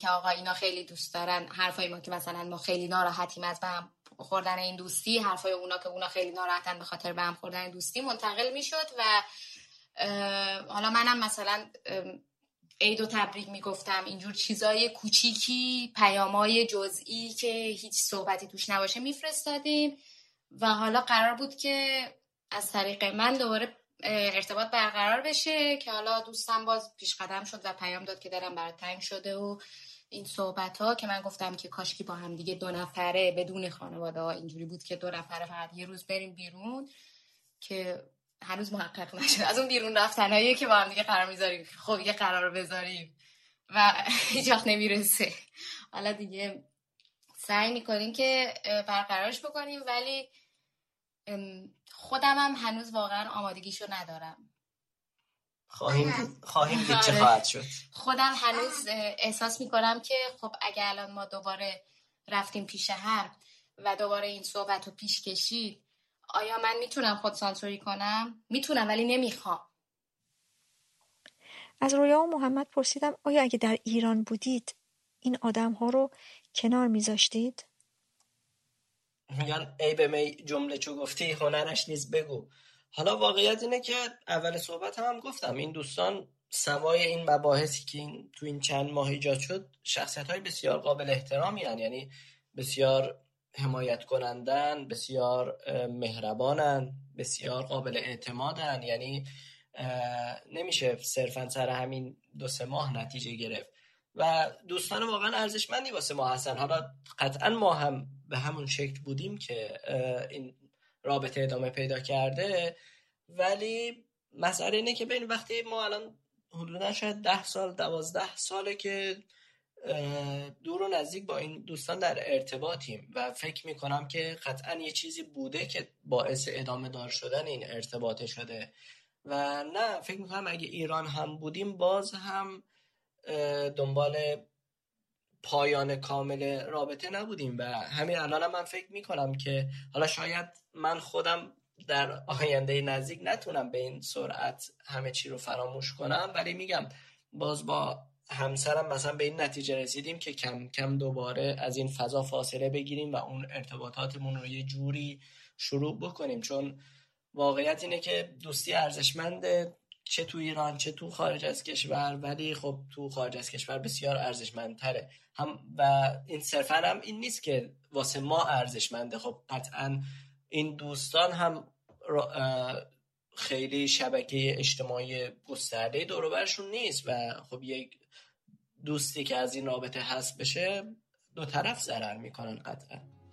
که آقا اینا خیلی دوست دارن حرفای ما که مثلا ما خیلی ناراحتیم از به هم خوردن این دوستی، حرفای اونا که اونا خیلی ناراحتن به خاطر به هم خوردن این دوستی منتقل میشد و حالا منم مثلا عید و تبریک میگفتم، اینجور چیزای کوچیکی، پیامای جزئی که هیچ صحبتی توش نباشه میفرستادیم و حالا قرار بود که از طریق من دوباره ارتباط برقرار بشه که حالا دوستم باز پیش قدم شد و پیام داد که دلم برات تنگ شده و این صحبت ها که من گفتم که کاشکی با هم دیگه 2 نفره بدون خانواده ها اینجوری بود که 2 نفره فقط یه روز بریم بیرون که هنوز محقق نشد. از اون بیرون رفتنایی که با هم دیگه قرار میذاریم خب یه قرار بذاریم و هیچ وقت نمیرسه. حالا دیگه سعی میکنیم که برقرارش بکنیم ولی خودم هم هنوز واقعا آمادگیشو ندارم. خواهیم دید چه خواهد شد. خودم هنوز احساس میکنم که خب اگه الان ما دوباره رفتیم پیش هم و دوباره این صحبت رو پیش کشید، آیا من میتونم خود سانسوری کنم؟ میتونم ولی نمیخوام. از رویا و محمد پرسیدم آیا اگه در ایران بودید این آدم ها رو کنار میذاشتید؟ میگن ای به می جمله چو گفتی هنرش نیز بگو. حالا واقعیت اینه که اول صحبت هم گفتم این دوستان سوای این مباحثی که تو این چند ماه ایجاد شد شخصیت های بسیار قابل احترامی هستند، یعنی بسیار حمایت کنندن، بسیار مهربانن، بسیار قابل اعتمادن، یعنی نمیشه صرفا سر همین 2-3 ماه نتیجه گرفت و دوستان واقعا ارزشمندی واسه ما هستن. حالا قطعا ما هم به همون شکل بودیم که این رابطه ادامه پیدا کرده، ولی مسئله اینه که ببین وقتی ما الان حدودا شاید 10 سال 12 ساله که دور و نزدیک با این دوستان در ارتباطیم و فکر میکنم که قطعا یه چیزی بوده که باعث ادامه دار شدن این ارتباط شده و نه فکر میکنم اگه ایران هم بودیم باز هم دنبال پایان کامل رابطه نبودیم و همین الان هم من فکر میکنم که حالا شاید من خودم در آینده نزدیک نتونم به این سرعت همه چی رو فراموش کنم، ولی میگم باز با همسرم مثلا به این نتیجه رسیدیم که کم کم دوباره از این فضا فاصله بگیریم و اون ارتباطاتمون رو یه جوری شروع بکنیم، چون واقعیت اینه که دوستی ارزشمنده چه تو ایران چه تو خارج از کشور، ولی خب تو خارج از کشور بسیار ارزشمندتره هم و این صرفا هم این نیست که واسه ما ارزشمنده، خب قطعا این دوستان هم خیلی شبکه اجتماعی گسترده دور و برشون نیست و خب یک دوستی که از این رابطه هست بشه 2 طرف ضرر میکنن قطعا.